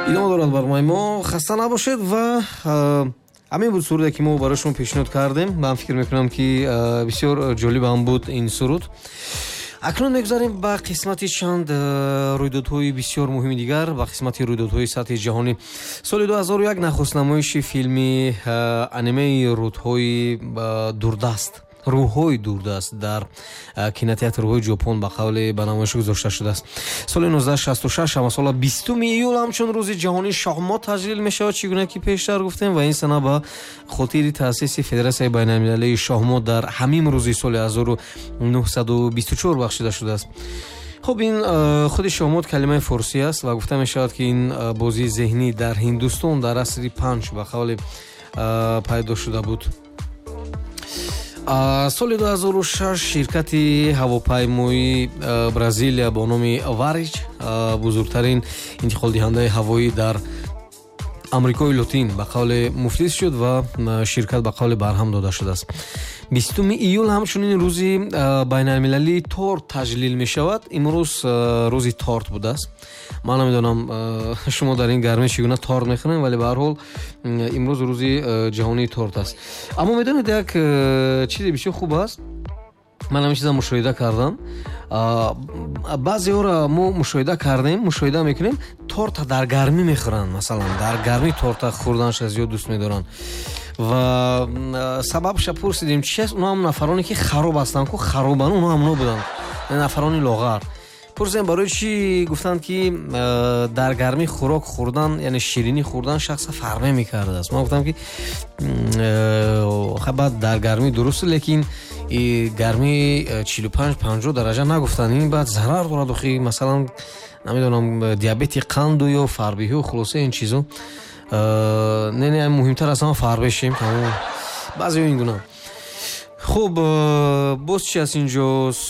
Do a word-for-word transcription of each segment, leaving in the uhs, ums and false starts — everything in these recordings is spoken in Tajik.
идома дорад барномаи мо. Хаста набошед ва ҳамин буд суруде ки мо барои шумо пешниҳод кардем. Ман фикр мекунам ки бисёр ҷолиб ҳам буд ин суруд. акнун мегузарем ба қисмати чанд рӯйдодҳои бисёр муҳими дигар, ба қисмати рӯйдодҳои сатҳи ҷаҳонӣ. Соли ду ҳазору як нахуст намоиши филми анимаи рӯдҳои дурдаст рӯҳҳои дурдаст дар кинотеатрҳои ҷопон ба қавле ба намоиш гузошта шудааст. Соли нуздаҳ шасту шаш ҳамасола бистуми июл ҳамчун рӯзи ҷаҳонии шахмот таҷлил мешавад, чӣ гуна ки пештар гуфтем, ва ин сана ба хотири таъсиси Федератсияи байналмилалии шахмот дар ҳамин рӯзи соли ҳазору нуҳсаду бисту чор бахшида шудааст. хуб ин худи шахмот калимаи форсӣ аст ва гуфта мешавад ки ин бозии зеҳнӣ дар Ҳиндустон дар асри панҷ ба қавле пайдо шуда буд. соли ду ҳазору шаш ширкати ҳавопаймоии Бразилия бо номи Варич, бузургтарин интиқолдиҳандаи ҳавоӣ дар амрикои лотин, ба қавле муфлис шуд ва ширкат ба қавле барҳам дода шудааст. бистуми июл ҳамчунин рӯзи байналмилалии торт таҷлил мешавад. имрӯз рӯзи торт будааст. ман намедонам шумо дар ин гармӣ чӣ гуна торт мехӯрем, вале ба ҳар ҳол имрӯз рӯзи ҷаҳонии торт аст. аммо медонед як чизи бисёр хуб аст. ман ҳамин чиза мушоҳида кардам. баъзеҳоро мо мушоҳида кардем, мушоҳида мекунем, торта дар гармӣ мехӯранд. Масалан, дар гармӣ торта хӯрданашро зиёд дӯст медоранд. ва сабабша пурсидем чи аст. оно ҳам нафароне ки хароб ҳастанд, ку харобан, оно ҳам оно буданд, нафарони лоғар. пурсидем барои чӣ гуфтанд ки дар гармӣ хӯрок хӯрдан, яъне ширинӣ хӯрдан шахса фарқ мемекардааст. ман гуфтам ки хабар дар гармӣ дуруст, лекин гармӣ чилу панҷ панҷоҳ дараҷа нагуфтанд. ин баъд зарар дорад. охи масалан намедонам диабети қанду ё фарбиҳо, хулоса ин чизо. не не муҳимтар аст ҳама фарбешем. тамом баъзеҳо ин гуна. хуб боз чи аст инҷо?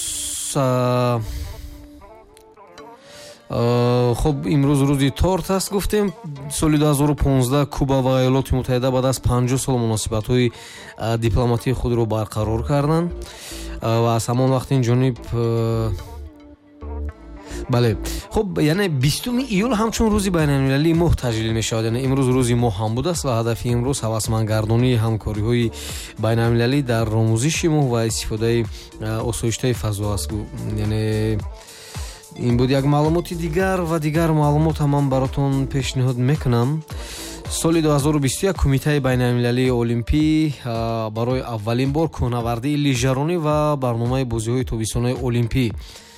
хуб имрӯз рӯзи торт аст гуфтем. соли ду ҳазору понздаҳ Куба ва Аёлоти Муттаҳида баъд аз панҷоҳ сол муносибатҳои дипломатии худро барқарор карданд ва аз ҳамон вақт ин ҷониб бале хуб яъне бистуми июл ҳамчун рӯзи байналмилалии моҳ таҷлил мешавад. яъне имрӯз рӯзи моҳ ҳам будааст ва ҳадафи имрӯз ҳавасмандгардонии ҳамкориҳои байналмилалӣ дар омӯзиши моҳ ва истифодаи осоиштаи фазо аст. яъне ин буд як маълумоти дигар ва дигар маълумотам ман баротон пешниҳод мекунам. соли ду ҳазору бисту як Кумитаи байналмилалии олимпӣ барои аввалин бор кӯҳнавардии лижаронӣ ва барномаи бозиҳои тобистонаи олимпӣ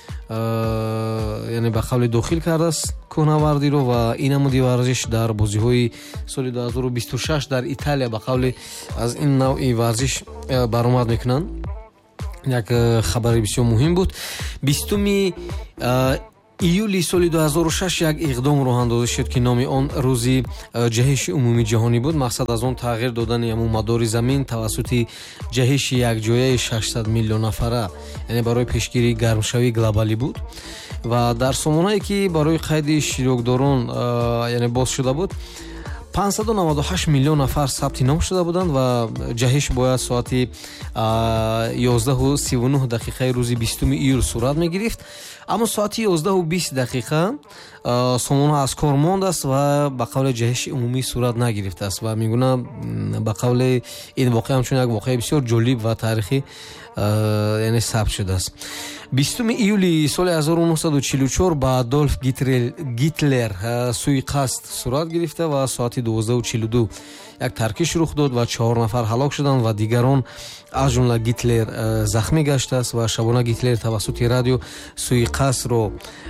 яъне ба қавле дохил кардааст кӯҳнавардиро ва ин намуди варзиш дар бозиҳои соли ду ҳазору бисту шаш дар Италия ба қавле аз ин навъи варзиш баромад мекунанд. як хабари бисёр муҳим буд. бистуми июли соли ду ҳазору шаш як иқдом роҳандозӣ шуд ки номи он рӯзи ҷаҳиши умумии ҷаҳонӣ буд. мақсад аз он тағйир додани ҳамун мадори замин тавассути ҷаҳиши якҷояи шашсад миллион нафара, яъне барои пешгирии гармшавии глобалӣ буд. ва дар сомонае ки барои қайди иштирокдорон яъне боз шуда буд, панҷсаду наводу ҳашт миллион нафар сабти ном шуда буданд ва ҷаҳиш бояд соати ёздаҳу сиву нӯҳ дақиқаи рӯзи бистуми июл сурат мегирифт. аммо соати ёздаҳу бист дақиқа сомона аз кор мондааст ва ба қавле ҷаҳиши умумӣ сурат нагирифтааст ва мегӯна ба қавле ин воқеа ҳамчун як воқеаи бисёр ҷолиб ва таърихӣ яъне сабт шудааст. бистуми июли соли ҳазору нуҳсаду чилу чор ба Адольф Гитлер суиқасд сурат гирифта ва соати дувоздаҳу чилу ду як таркиш рух дод ва чаҳор нафар ҳалок шуданд ва дигарон аз ҷумла Гитлер захмӣ гаштааст ва шабона Гитлер тавассути радио суиқасдро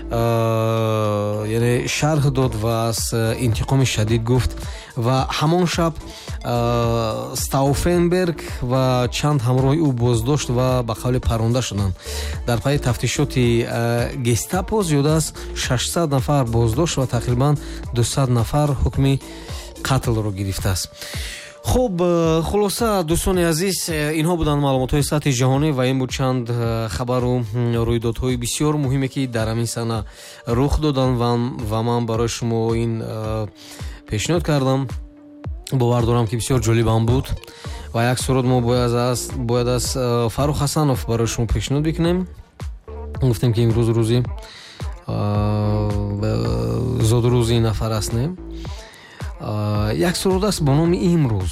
яъне шарҳ дод ва аз интиқоми шадид гуфт ва ҳамон шаб Стауфенберг ва чанд ҳамроҳи ӯ боздошт ва ба қавле паронда шуданд. дар пайи тафтишоти гестапо зиёда аз шашсад нафар боздошт ва тақрибан дусад нафар ҳукми қатлро гирифтааст. хуб хулоса дӯстони азиз, инҳо буданд маълумотҳои сатҳи ҷаҳонӣ ва ин буд чанд хабару рӯйдодҳои бисёр муҳиме ки дар ҳамин сана рух доданд ва ман барои шумо ин пешниҳод кардам. бовар дорам ки бисёр ҷолибам буд ва як суруд мо бояд аз Фарух Ҳасанов барои шумо пешниҳод бикунем. гуфтем ки имрӯз рӯзи зодрӯзи ин нафар аст не. Як суруд аст бо номи имрӯз.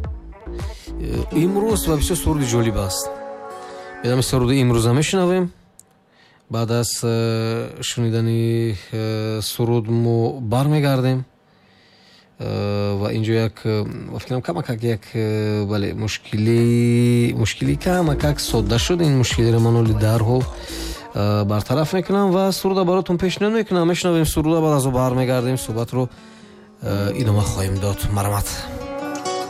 Имрӯз ва бисёр суруди ҷолиб аст. Бедами суруди имрӯза мешунавем. баъд аз шунидани суруд мо бармегардем ва инҷо як фикрам камакак як бале мушкили мушкили камакак содда шуд. ин мушкилиро ман оли дарҳол бартараф мекунам ва суруда баротон пешниҳод мекунам. мешунавем суруда, баъд аз он бармегардем, суҳбатро идома хоҳем дод. марамат.